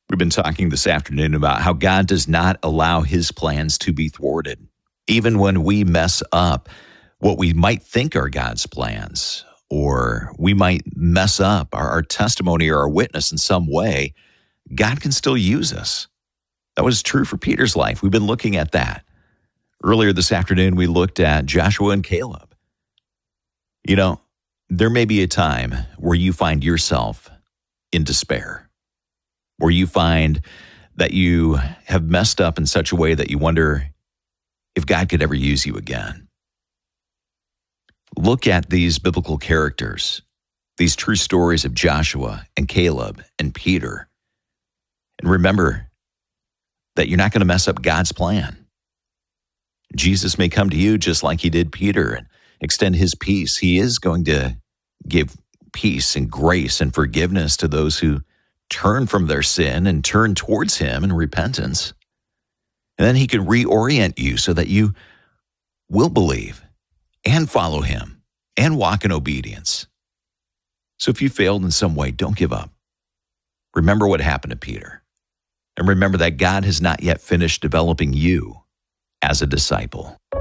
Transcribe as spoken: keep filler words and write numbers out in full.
We've been talking this afternoon about how God does not allow his plans to be thwarted. Even when we mess up what we might think are God's plans, or we might mess up our, our testimony or our witness in some way, God can still use us. That was true for Peter's life. We've been looking at that. Earlier this afternoon, we looked at Joshua and Caleb. You know, there may be a time where you find yourself in despair, where you find that you have messed up in such a way that you wonder if God could ever use you again. Look at these biblical characters, these true stories of Joshua and Caleb and Peter, and remember that you're not going to mess up God's plan. Jesus may come to you just like he did Peter and extend his peace. He is going to give peace and grace and forgiveness to those who turn from their sin and turn towards him in repentance. And then he can reorient you so that you will believe and follow him and walk in obedience. So if you failed in some way, don't give up. Remember what happened to Peter. And remember that God has not yet finished developing you as a disciple.